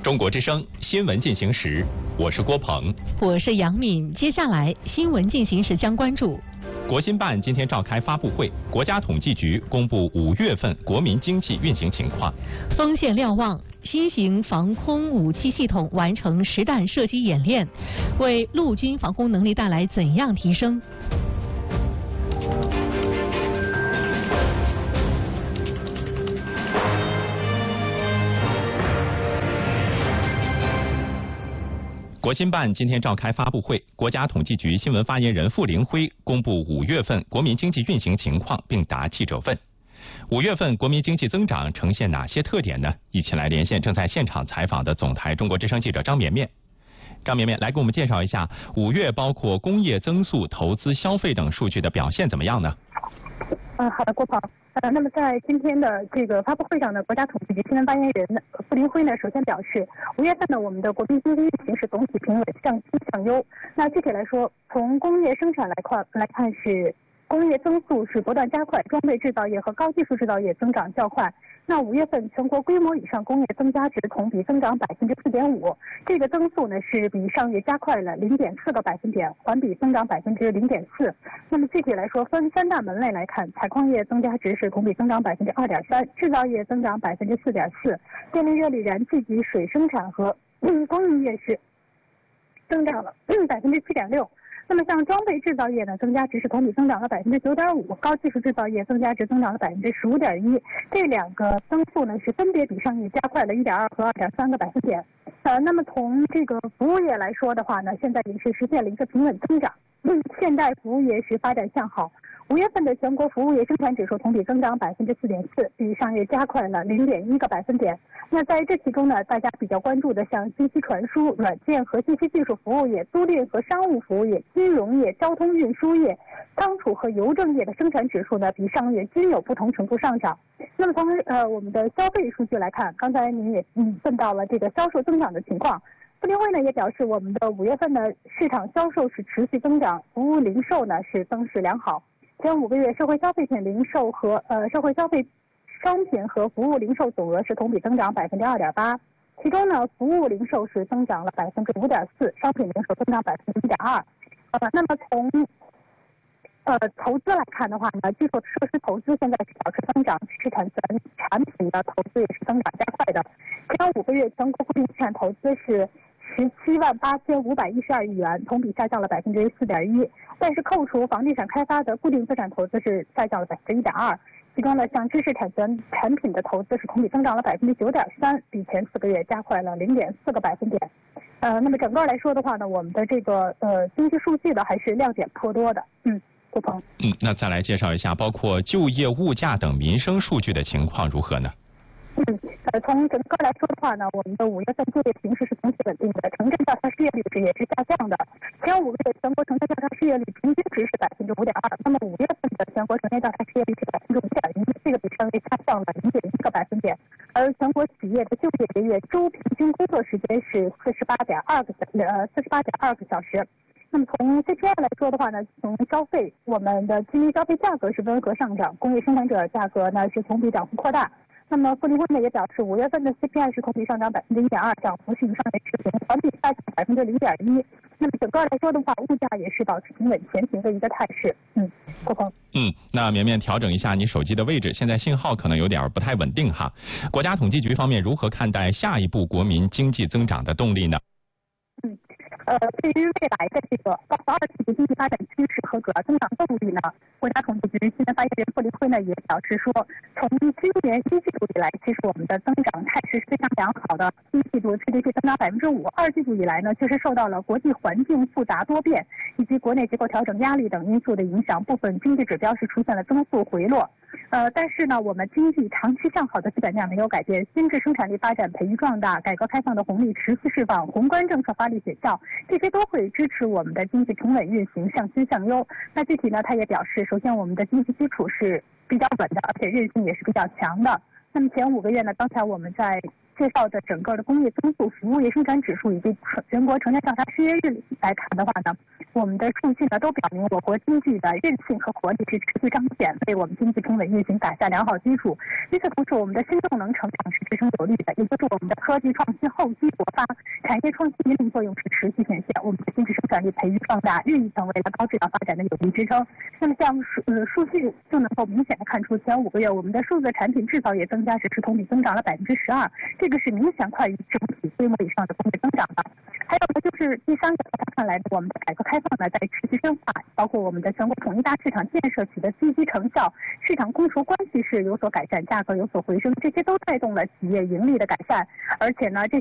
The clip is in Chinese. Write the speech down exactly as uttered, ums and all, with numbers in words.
中国之声新闻进行时，我是郭鹏， 我是杨敏。接下来新闻进行时将关注。 国新办今天召开发布会，国家统计局公布五月份国民经济运行情况。 锋线瞭望，新型防空武器系统完成实弹射击演练，为陆军防空能力带来怎样提升？ 国新办今天召开发布会，国家统计局新闻发言人傅凌辉公布五月份国民经济运行情况，并答记者问。五月份国民经济增长呈现哪些特点呢？一起来连线正在现场采访的总台中国之声记者张绵绵。张绵绵来给我们介绍一下五月包括工业增速、投资、消费等数据的表现怎么样呢？ 嗯，好的，郭鹏。呃，那么在今天的这个发布会上呢，国家统计局新闻发言人傅凌辉呢，首先表示，五月份呢，我们的国民经济运行是总体平稳、上新向优。那具体来说，从工业生产来看来看是工业增速是不断加快，装备制造业和高技术制造业增长较快。那五月份全国规模以上工业增加值同比增长百分之四点五，这个增速呢是比上月加快了零点四个百分点，环比增长百分之零点四。那么具体来说，分三大门类来看，采矿业增加值是同比增长百分之二点三，制造业增长百分之四点四，电力热力燃气及水生产和供应业是增长了百分之七点六。那么像装备制造业呢，增加值是同比增长了百分之九点五，高技术制造业增加值增长了百分之十五点一，这两个增速呢是分别比上月加快了一点二和二点三个百分点。呃，那么从这个服务业来说的话呢，现在也是实现了一个平稳增长。嗯，现代服务业是发展向好。五月份的全国服务业生产指数同比增长百分之四点四，比上月加快了零点一个百分点。那在这其中呢，大家比较关注的像信息传输、软件和信息技术服务业、租赁和商务服务业、金融业、交通运输业、钢储和邮政业的生产指数呢，比上月均有不同程度上涨。那么从呃我们的消费数据来看，刚才您也嗯问到了这个销售增长的情况。傅凌辉呢也表示，我们的五月份的市场销售是持续增长，服务零售呢是增势良好。前五个月社会消费品零售和呃社会消费商品和服务零售总额是同比增长百分之二点八，其中呢服务零售是增长了百分之五点四，商品零售增长百分之一点二。呃，那么从呃投资来看的话呢，基础设施投资现在是保持增长，知识产权产品的投资也是增长加快的。前五个月全国固定资产投资是十七万八千五百一十二亿元，同比下降了百分之四点一。但是扣除房地产开发的固定资产投资是下降了百分之一点二。其中呢，像知识产权产品的投资是同比增长了百分之九点三，比前四个月加快了零点四个百分点。呃，那么整个来说的话呢，我们的这个呃经济数据呢还是亮点颇多的。嗯，郭鹏。 嗯，那再来介绍一下包括就业、物价等民生数据的情况如何呢？ 嗯，呃，从整个来说的话呢，我们的五月份就业形势是总体稳定的，城镇调查失业率是也是下降的。前五个月全国城镇调查失业率平均值是百分之五点二，那么五月份的全国城镇调查失业率是百分之五点一，这个比上月下降了零点一个百分点。而全国企业的就业节月周平均工作时间是四十八点二个小呃四十八点二个小时。那么从 C P I 来说的话呢，从消费，我们的居民消费价格是温和上涨，工业生产者价格呢是同比涨幅扩大。那么傅凌辉呢也表示，五月份的 C P I 是同比上涨百分之一点二，涨幅是与上月持平，环比下降百分之零点一。那么整个来说的话，物价也是保持平稳前行的一个态势。嗯，郭鹏。 嗯，那绵绵调整一下你手机的位置，现在信号可能有点不太稳定哈。国家统计局方面如何看待下一步国民经济增长的动力呢？ 嗯。呃，对于未来的这个包括二季度经济发展趋势和主要增长动力呢，国家统计局新闻发言人傅凌辉呢也表示说，从今年一季度以来，其实我们的增长态势是非常良好的。一季度 G D P 增长百分之五，二季度以来呢，确实受到了国际环境复杂多变以及国内结构调整压力等因素的影响，部分经济指标是出现了增速回落。呃，但是呢，我们经济长期向好的基本面没有改变，新质生产力发展培育壮大，改革开放的红利持续释放，宏观政策发力显效，这些都会支持我们的经济平稳运行，向新向优。那具体呢，他也表示，首先我们的经济基础是比较稳的，而且韧性也是比较强的。那么前五个月呢，刚才我们在介绍的整个的工业增速、服务业生产指数以及全国城乡调查失业率来看的话呢，我们的数据呢都表明我国经济的韧性和活力是持续彰显，为我们经济平稳运行打下良好基础。与此同时，我们的新动能成长是支撑有力的，也就是我们的科技创新厚积薄发，产业创新引领作用是持续显现，我们的经济生产力培育壮大，日益成为了高质量发展的有力支撑。那么这样数呃数据就能够明显的看出，前五个月我们的数字产品制造业增加值是同比增长了百分之十二，这个是明显快于整体规模以上的工业增长的。还有呢，就是第三个看来，我们的改革开放呢在持续深化，包括我们的全国统一大市场建设取得积极成效，市场供求关系是有所改善，价格有所回升，这些都带动了企业盈利的改善，而且呢这